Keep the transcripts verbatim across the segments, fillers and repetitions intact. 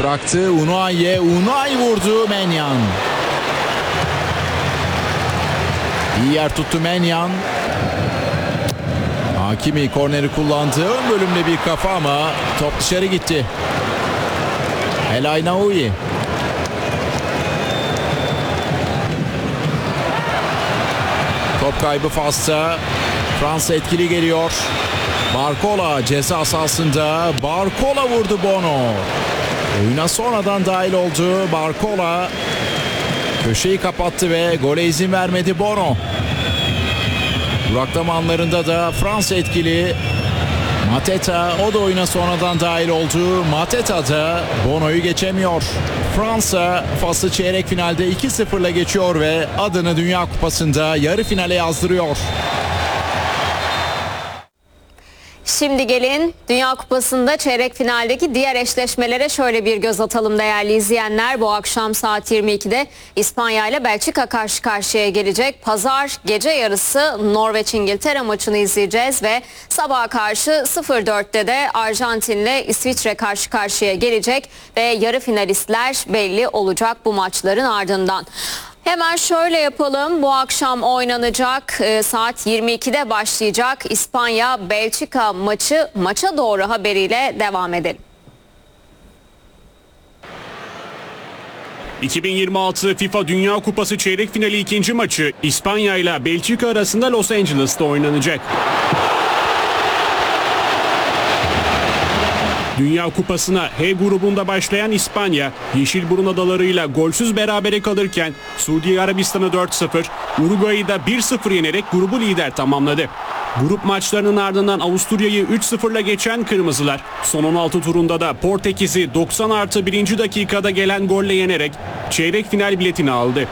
Bıraktı Unai'ye. Unai vurdu. Maignan. İyi yer tuttu Maignan. Hakimi korneri kullandı. Ön bölümde bir kafa ama top dışarı gitti. El Aynaoui. Top kaybı Fas'ta. Fransa etkili geliyor. Barcola ceza sahasında. Barcola vurdu Bono. Oyuna sonradan dahil oldu. Barcola köşeyi kapattı ve gole izin vermedi Bono. Duraklama anlarında da Fransa etkili. Mateta o da oyuna sonradan dahil oldu. Mateta da Bono'yu geçemiyor. Fransa Fas'ı çeyrek finalde iki sıfırla geçiyor ve adını Dünya Kupası'nda yarı finale yazdırıyor. Şimdi gelin Dünya Kupası'nda çeyrek finaldeki diğer eşleşmelere şöyle bir göz atalım değerli izleyenler. Bu akşam saat yirmi ikide İspanya ile Belçika karşı karşıya gelecek. Pazar gece yarısı Norveç-İngiltere maçını izleyeceğiz ve sabaha karşı sıfır dörtte de Arjantin ile İsviçre karşı karşıya gelecek ve yarı finalistler belli olacak bu maçların ardından. Hemen şöyle yapalım. Bu akşam oynanacak e, saat yirmi ikide başlayacak İspanya-Belçika maçı maça doğru haberiyle devam edelim. iki bin yirmi altı FIFA Dünya Kupası çeyrek finali ikinci maçı İspanya ile Belçika arasında Los Angeles'ta oynanacak. Dünya Kupası'na H grubunda başlayan İspanya, Yeşilburun adalarıyla golsüz berabere kalırken Suudi Arabistan'ı dört sıfır, Uruguay'ı da bir sıfır yenerek grubu lider tamamladı. Grup maçlarının ardından Avusturya'yı üç sıfırla geçen Kırmızılar, son on altı turunda da Portekiz'i doksan artı birinci dakikada gelen golle yenerek çeyrek final biletini aldı.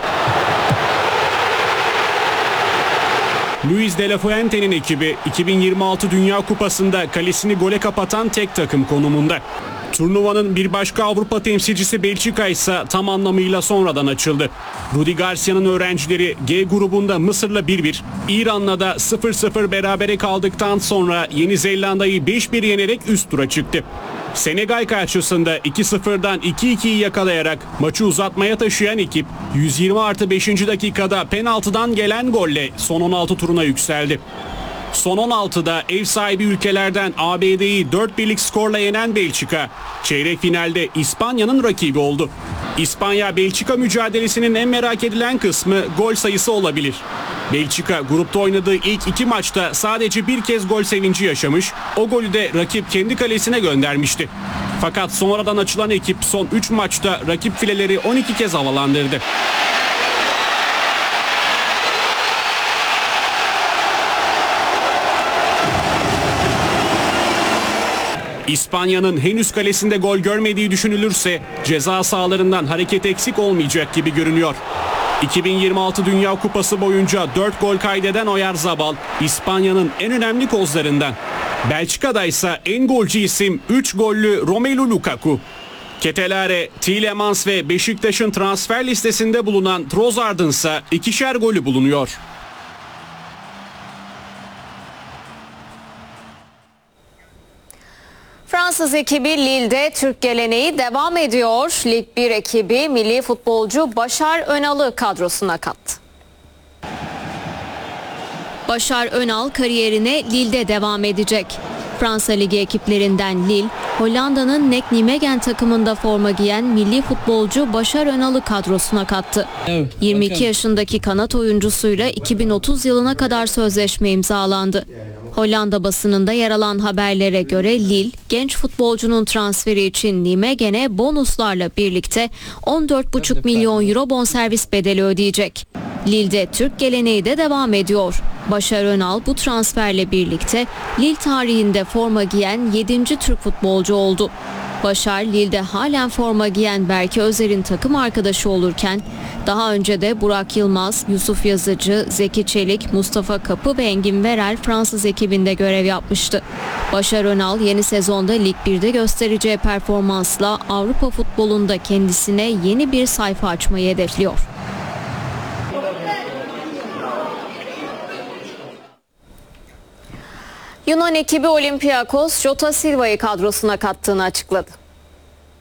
Luis de la Fuente'nin ekibi iki bin yirmi altı Dünya Kupası'nda kalesini gole kapatan tek takım konumunda. Turnuvanın bir başka Avrupa temsilcisi Belçika ise tam anlamıyla sonradan açıldı. Rudi Garcia'nın öğrencileri G grubunda Mısır'la bir bir, İran'la da sıfır sıfır berabere kaldıktan sonra Yeni Zelanda'yı beş bir yenerek üst tura çıktı. Senegal karşısında iki sıfırdan iki ikiyi yakalayarak maçı uzatmaya taşıyan ekip yüz yirmi artı beşinci dakikada penaltıdan gelen golle son on altı turuna yükseldi. Son on altıda ev sahibi ülkelerden A B D'yi dört birlik skorla yenen Belçika, çeyrek finalde İspanya'nın rakibi oldu. İspanya-Belçika mücadelesinin en merak edilen kısmı gol sayısı olabilir. Belçika grupta oynadığı ilk iki maçta sadece bir kez gol sevinci yaşamış, o golü de rakip kendi kalesine göndermişti. Fakat sonradan açılan ekip son üç maçta rakip fileleri on iki kez havalandırdı. İspanya'nın henüz kalesinde gol görmediği düşünülürse ceza sahalarından hareket eksik olmayacak gibi görünüyor. iki bin yirmi altı Dünya Kupası boyunca dört gol kaydeden Oyarzabal, İspanya'nın en önemli kozlarından. Belçika'da ise en golcü isim üç gollü Romelu Lukaku. Ketelare, Tielemans ve Beşiktaş'ın transfer listesinde bulunan Trossard'ın ise ikişer golü bulunuyor. Fransız ekibi Lille'de Türk geleneği devam ediyor. Lig bir ekibi milli futbolcu Başar Önal'ı kadrosuna kattı. Başar Önal kariyerine Lille'de devam edecek. Fransa Ligi ekiplerinden Lille, Hollanda'nın N E C Nijmegen takımında forma giyen milli futbolcu Başar Önal'ı kadrosuna kattı. Evet, yirmi iki yaşındaki kanat oyuncusuyla iki bin otuz yılına kadar sözleşme imzalandı. Hollanda basınında yer alan haberlere göre Lille, genç futbolcunun transferi için Nijmegen'e bonuslarla birlikte on dört buçuk milyon euro bonservis bedeli ödeyecek. Lille'de Türk geleneği de devam ediyor. Başar Önal bu transferle birlikte Lille tarihinde forma giyen yedinci Türk futbolcu oldu. Başar, Lille'de halen forma giyen Berke Özer'in takım arkadaşı olurken daha önce de Burak Yılmaz, Yusuf Yazıcı, Zeki Çelik, Mustafa Kapı ve Engin Verel Fransız ekibinde görev yapmıştı. Başar Önal yeni sezonda Lig birde göstereceği performansla Avrupa futbolunda kendisine yeni bir sayfa açmayı hedefliyor. Yunan ekibi Olympiakos, Jota Silva'yı kadrosuna kattığını açıkladı.